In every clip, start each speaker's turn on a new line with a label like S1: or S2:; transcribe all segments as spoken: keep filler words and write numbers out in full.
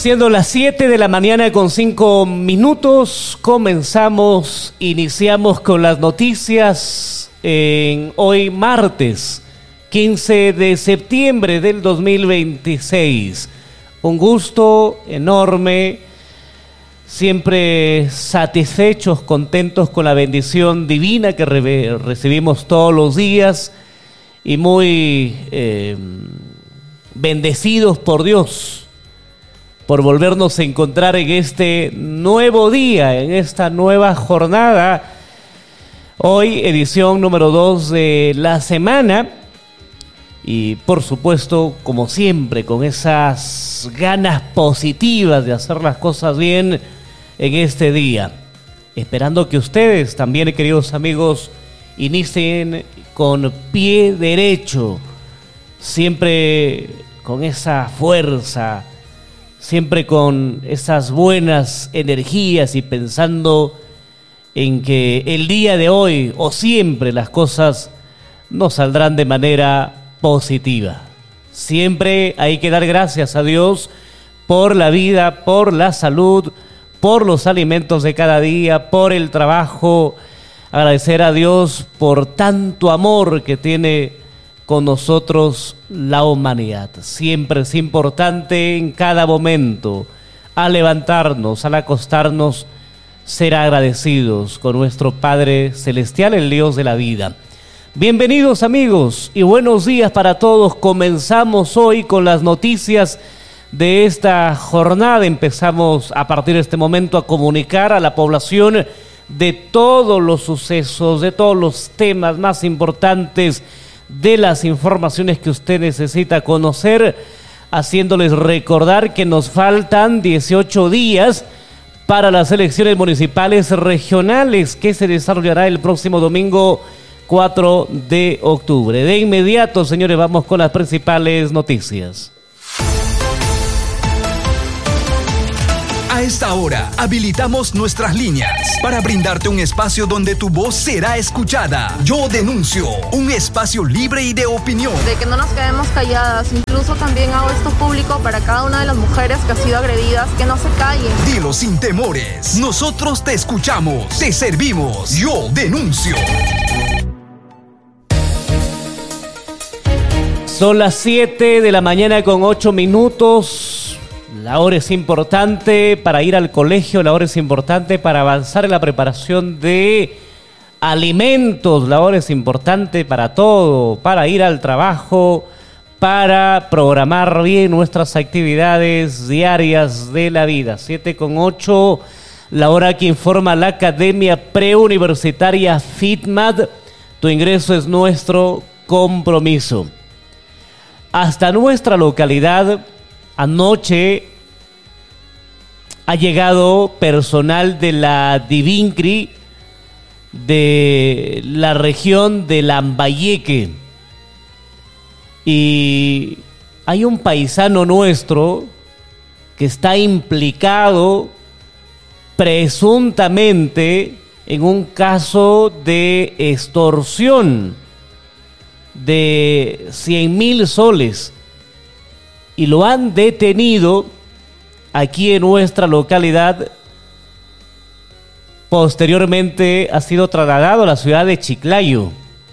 S1: Siendo las siete de la mañana con cinco minutos, comenzamos, iniciamos con las noticias en hoy martes, quince de septiembre del dos mil veintiséis. Un gusto enorme, siempre satisfechos, contentos con la bendición divina que re- recibimos todos los días y muy eh, bendecidos por Dios, por volvernos a encontrar en este nuevo día, en esta nueva jornada. Hoy, edición número dos de la semana. Y por supuesto, como siempre, con esas ganas positivas de hacer las cosas bien en este día. Esperando que ustedes también, queridos amigos, inicien con pie derecho, siempre con esa fuerza, siempre con esas buenas energías y pensando en que el día de hoy o siempre las cosas nos saldrán de manera positiva. Siempre hay que dar gracias a Dios por la vida, por la salud, por los alimentos de cada día, por el trabajo. Agradecer a Dios por tanto amor que tiene con nosotros la humanidad. Siempre es importante en cada momento, al levantarnos, al acostarnos, ser agradecidos con nuestro Padre Celestial, el Dios de la vida. Bienvenidos amigos y buenos días para todos. Comenzamos hoy con las noticias de esta jornada. Empezamos a partir de este momento a comunicar a la población de todos los sucesos, de todos los temas más importantes, de las informaciones que usted necesita conocer, haciéndoles recordar que nos faltan dieciocho días para las elecciones municipales regionales que se desarrollará el próximo domingo cuatro de octubre. De inmediato, señores, vamos con las principales noticias.
S2: A esta hora, habilitamos nuestras líneas para brindarte un espacio donde tu voz será escuchada. Yo denuncio, un espacio libre y de opinión.
S3: De que no nos quedemos calladas. Incluso también hago esto público para cada una de las mujeres que ha sido agredidas, que no se callen.
S2: Dilo sin temores. Nosotros te escuchamos, te servimos. Yo denuncio.
S1: Son las siete de la mañana con ocho minutos. La hora es importante para ir al colegio, la hora es importante para avanzar en la preparación de alimentos, la hora es importante para todo, para ir al trabajo, para programar bien nuestras actividades diarias de la vida. siete con ocho, la hora que informa la Academia Preuniversitaria FITMAD. Tu ingreso es nuestro compromiso. Hasta nuestra localidad, anoche ha llegado personal de la Divincri de la región de Lambayeque. Y hay un paisano nuestro que está implicado presuntamente en un caso de extorsión de cien mil soles y lo han detenido aquí en nuestra localidad. Posteriormente ha sido trasladado a la ciudad de Chiclayo.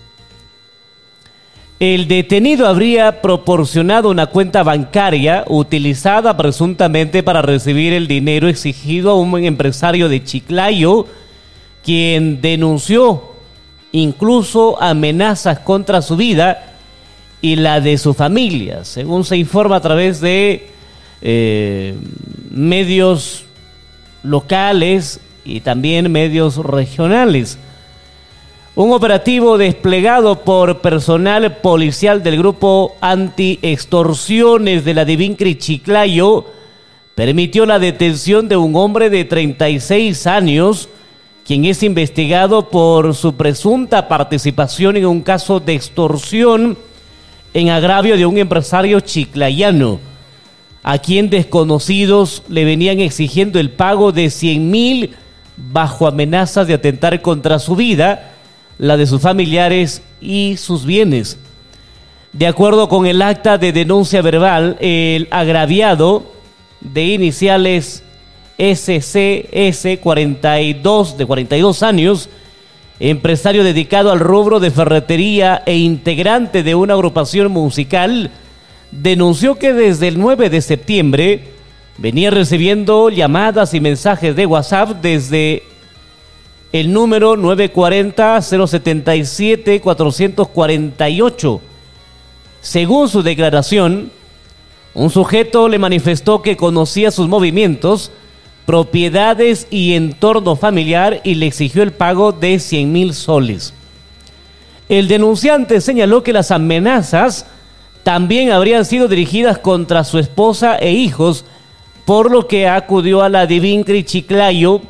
S1: El detenido habría proporcionado una cuenta bancaria utilizada presuntamente para recibir el dinero exigido a un empresario de Chiclayo, quien denunció incluso amenazas contra su vida y la de su familia, según se informa a través de eh, medios locales y también medios regionales. Un operativo desplegado por personal policial del grupo anti-extorsiones de la Divincri Chiclayo permitió la detención de un hombre de treinta y seis años, quien es investigado por su presunta participación en un caso de extorsión en agravio de un empresario chiclayano, a quien desconocidos le venían exigiendo el pago de cien mil bajo amenazas de atentar contra su vida, la de sus familiares y sus bienes. De acuerdo con el acta de denuncia verbal, el agraviado de iniciales S C S, cuarenta y dos, de cuarenta y dos años, empresario dedicado al rubro de ferretería e integrante de una agrupación musical, denunció que desde el nueve de septiembre venía recibiendo llamadas y mensajes de WhatsApp desde el número nueve cuatro cero, cero siete siete, cuatro cuatro ocho. Según su declaración, un sujeto le manifestó que conocía sus movimientos, propiedades y entorno familiar y le exigió el pago de cien mil soles. El denunciante señaló que las amenazas también habrían sido dirigidas contra su esposa e hijos, por lo que acudió a la Divincri Chiclayo,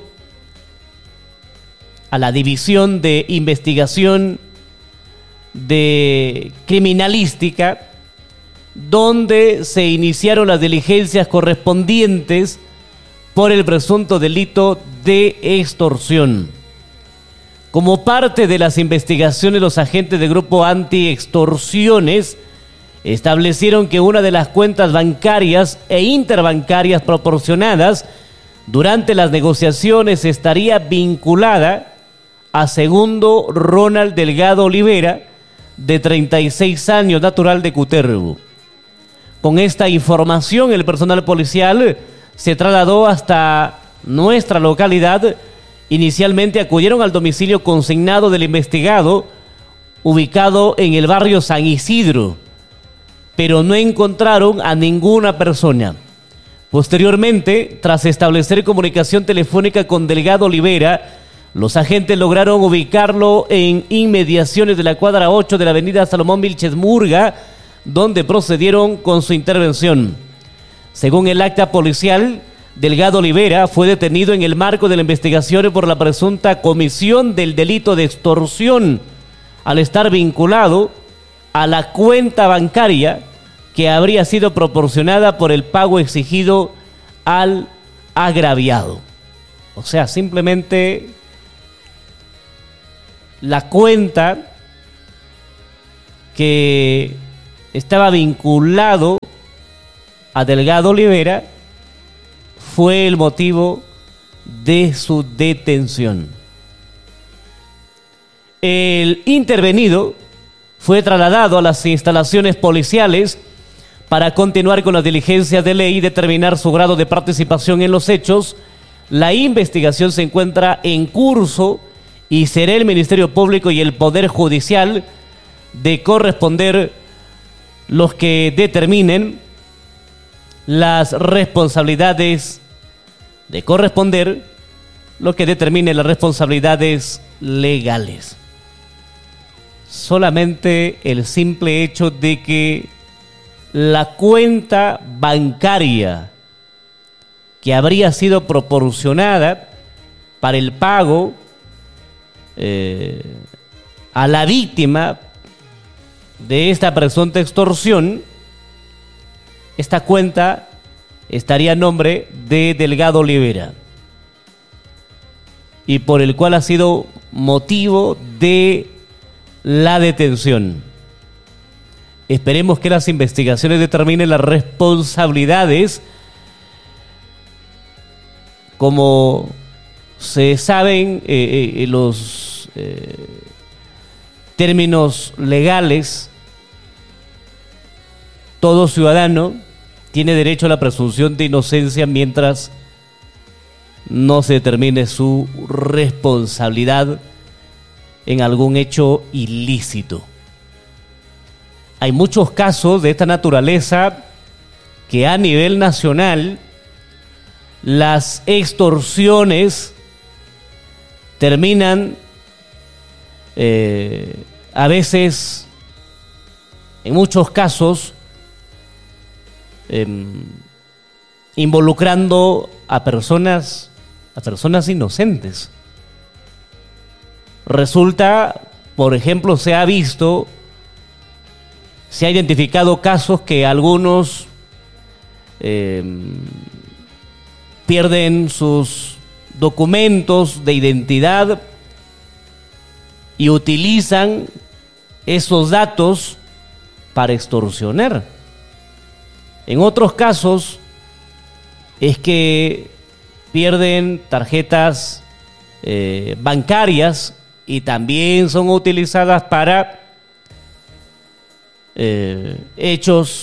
S1: a la División de Investigación de Criminalística, donde se iniciaron las diligencias correspondientes por el presunto delito de extorsión. Como parte de las investigaciones, los agentes del Grupo Anti-Extorsiones establecieron que una de las cuentas bancarias e interbancarias proporcionadas durante las negociaciones estaría vinculada a Segundo Ronald Delgado Olivera, de treinta y seis años, natural de Cutervo. Con esta información, el personal policial se trasladó hasta nuestra localidad. Inicialmente acudieron al domicilio consignado del investigado, ubicado en el barrio San Isidro, pero no encontraron a ninguna persona. Posteriormente, tras establecer comunicación telefónica con Delgado Olivera, los agentes lograron ubicarlo en inmediaciones de la cuadra ocho de la avenida Salomón Vilches Murga, donde procedieron con su intervención. Según el acta policial, Delgado Olivera fue detenido en el marco de la investigación por la presunta comisión del delito de extorsión, al estar vinculado a la cuenta bancaria que habría sido proporcionada por el pago exigido al agraviado. O sea, simplemente la cuenta que estaba vinculado a Delgado Olivera fue el motivo de su detención. El intervenido fue trasladado a las instalaciones policiales para continuar con las diligencias de ley y determinar su grado de participación en los hechos. La investigación se encuentra en curso y será el Ministerio Público y el Poder Judicial de corresponder los que determinen las responsabilidades, de corresponder lo que determine las responsabilidades legales. Solamente el simple hecho de que la cuenta bancaria que habría sido proporcionada para el pago eh, a la víctima de esta presunta extorsión, esta cuenta estaría a nombre de Delgado Olivera, y por el cual ha sido motivo de la detención. Esperemos que las investigaciones determinen las responsabilidades. Como se saben eh, eh, los eh, términos legales, todo ciudadano tiene derecho a la presunción de inocencia mientras no se determine su responsabilidad en algún hecho ilícito. Hay muchos casos de esta naturaleza que a nivel nacional las extorsiones terminan eh, a veces, en muchos casos, eh, involucrando a personas, a personas inocentes. Resulta, por ejemplo, se ha visto, se ha identificado casos que algunos eh, pierden sus documentos de identidad y utilizan esos datos para extorsionar. En otros casos es que pierden tarjetas eh, bancarias y también son utilizadas para eh, hechos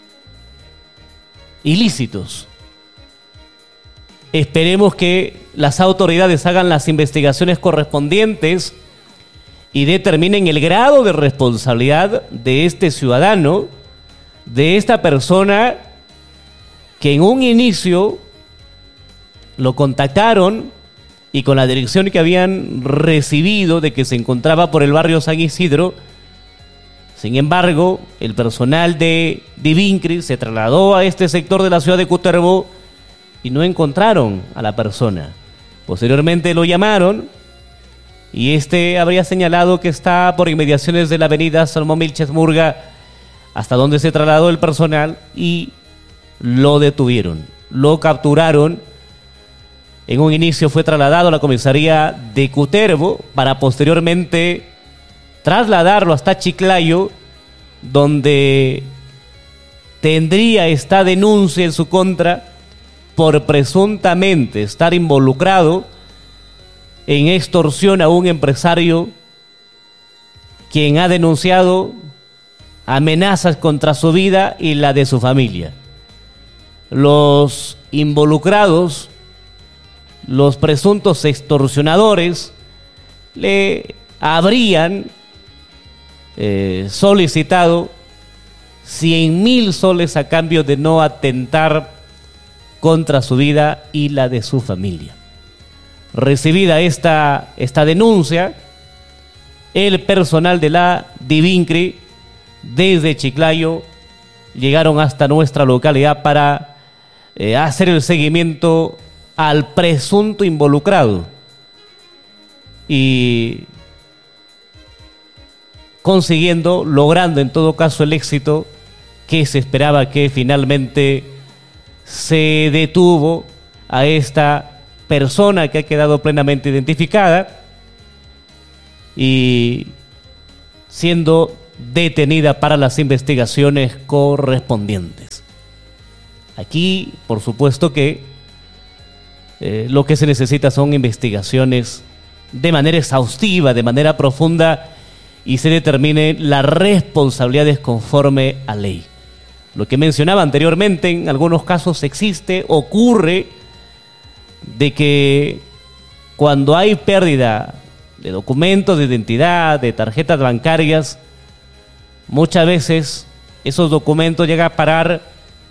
S1: ilícitos. Esperemos que las autoridades hagan las investigaciones correspondientes y determinen el grado de responsabilidad de este ciudadano, de esta persona que en un inicio lo contactaron y con la dirección que habían recibido de que se encontraba por el barrio San Isidro. Sin embargo, el personal de Divincri se trasladó a este sector de la ciudad de Cutervo y no encontraron a la persona. Posteriormente lo llamaron y este habría señalado que está por inmediaciones de la avenida Salomón Vilches Murga, hasta donde se trasladó el personal y lo detuvieron, lo capturaron. En un inicio fue trasladado a la comisaría de Cutervo para posteriormente trasladarlo hasta Chiclayo, donde tendría esta denuncia en su contra por presuntamente estar involucrado en extorsión a un empresario quien ha denunciado amenazas contra su vida y la de su familia. Los involucrados, los presuntos extorsionadores, le habrían eh, solicitado cien mil soles a cambio de no atentar contra su vida y la de su familia. Recibida esta, esta denuncia, el personal de la Divincri desde Chiclayo llegaron hasta nuestra localidad para eh, hacer el seguimiento al presunto involucrado y consiguiendo, logrando en todo caso el éxito que se esperaba, que finalmente se detuvo a esta persona que ha quedado plenamente identificada y siendo detenida para las investigaciones correspondientes. Aquí, por supuesto que eh, lo que se necesita son investigaciones de manera exhaustiva, de manera profunda, y se determinen las responsabilidades conforme a ley. Lo que mencionaba anteriormente, en algunos casos existe, ocurre, de que cuando hay pérdida de documentos de identidad, de tarjetas bancarias, muchas veces esos documentos llegan a parar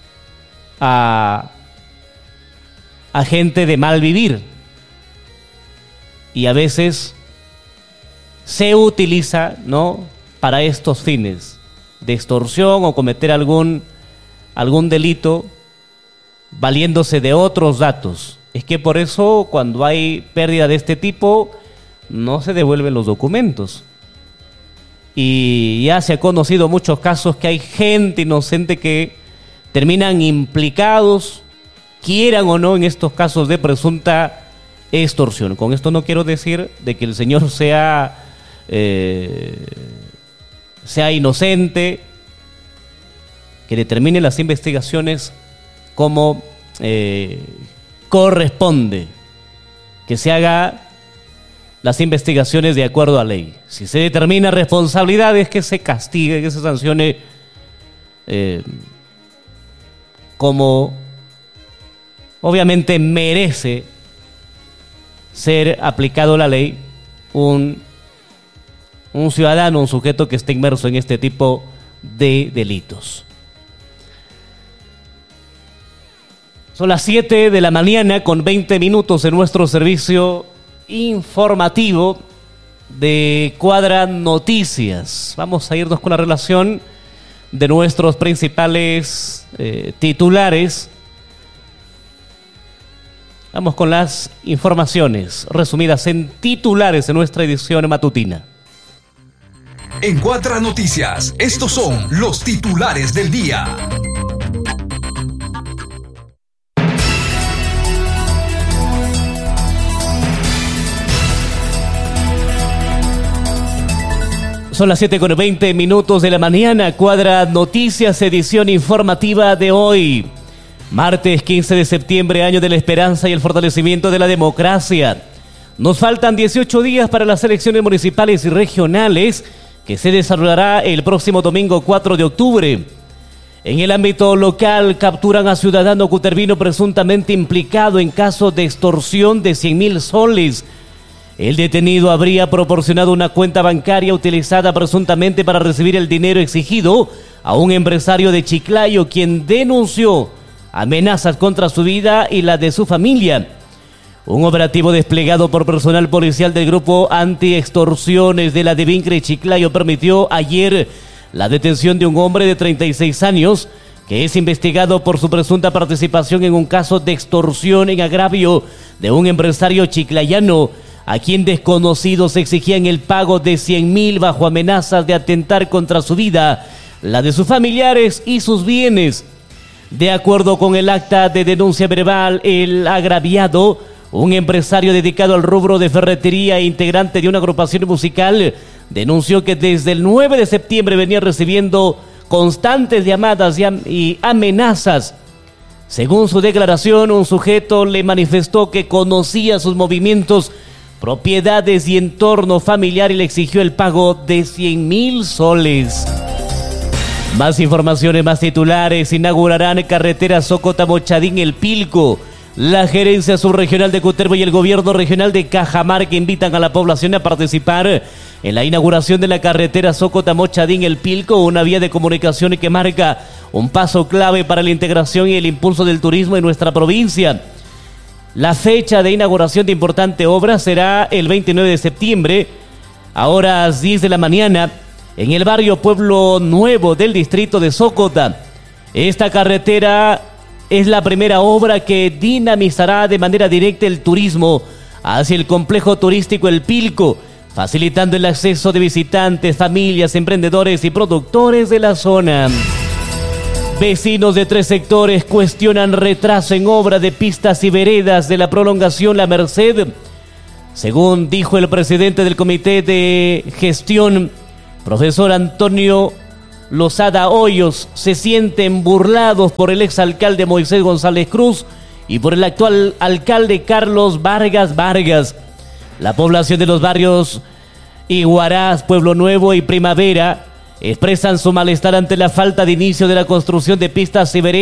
S1: a, a gente de mal vivir y a veces se utiliza, ¿no?, para estos fines de extorsión o cometer algún, algún delito valiéndose de otros datos. Es que por eso cuando hay pérdida de este tipo no se devuelven los documentos. Y ya se ha conocido muchos casos que hay gente inocente que terminan implicados, quieran o no, en estos casos de presunta extorsión. Con esto no quiero decir de que el señor sea eh, sea inocente, que determine las investigaciones como eh, corresponde, que se haga las investigaciones de acuerdo a ley. Si se determina responsabilidades, que se castigue, que se sancione eh, como obviamente merece ser aplicado la ley un, un ciudadano, un sujeto que esté inmerso en este tipo de delitos. Son las siete de la mañana con veinte minutos en nuestro servicio informativo de Cuadra Noticias. Vamos a irnos con la relación de nuestros principales eh, titulares. Vamos con las informaciones resumidas en titulares en nuestra edición matutina.
S2: En Cuadra Noticias, estos son los titulares del día.
S1: Son las siete con veinte minutos de la mañana. Cuadra Noticias, edición informativa de hoy, Martes quince de septiembre, año de la esperanza y el fortalecimiento de la democracia. Nos faltan dieciocho días para las elecciones municipales y regionales que se desarrollará el próximo domingo cuatro de octubre. En el ámbito local capturan a ciudadano cutervino presuntamente implicado en caso de extorsión de cien mil soles. El detenido habría proporcionado una cuenta bancaria utilizada presuntamente para recibir el dinero exigido a un empresario de Chiclayo, quien denunció amenazas contra su vida y la de su familia. Un operativo desplegado por personal policial del grupo anti-extorsiones de la de Vincre Chiclayo permitió ayer la detención de un hombre de treinta y seis años que es investigado por su presunta participación en un caso de extorsión en agravio de un empresario chiclayano a quien desconocidos exigían el pago de cien mil bajo amenazas de atentar contra su vida, la de sus familiares y sus bienes. De acuerdo con el acta de denuncia verbal, el agraviado, un empresario dedicado al rubro de ferretería e integrante de una agrupación musical, denunció que desde el nueve de septiembre venía recibiendo constantes llamadas y amenazas. Según su declaración, un sujeto le manifestó que conocía sus movimientos, propiedades y entorno familiar y le exigió el pago de cien mil soles. Más informaciones, más titulares. Inaugurarán carretera Socota-Mochadín El Pilco. La gerencia subregional de Cutervo y el gobierno regional de Cajamarca invitan a la población a participar en la inauguración de la carretera Socota-Mochadín El Pilco, una vía de comunicación que marca un paso clave para la integración y el impulso del turismo en nuestra provincia. La fecha de inauguración de importante obra será el veintinueve de septiembre, a horas diez de la mañana, en el barrio Pueblo Nuevo del distrito de Socota. Esta carretera es la primera obra que dinamizará de manera directa el turismo hacia el complejo turístico El Pilco, facilitando el acceso de visitantes, familias, emprendedores y productores de la zona. Vecinos de tres sectores cuestionan retraso en obra de pistas y veredas de la prolongación La Merced. Según dijo el presidente del Comité de Gestión, profesor Antonio Lozada Hoyos, se sienten burlados por el exalcalde Moisés González Cruz y por el actual alcalde Carlos Vargas Vargas. La población de los barrios Iguarás, Pueblo Nuevo y Primavera expresan su malestar ante la falta de inicio de la construcción de pistas y veredas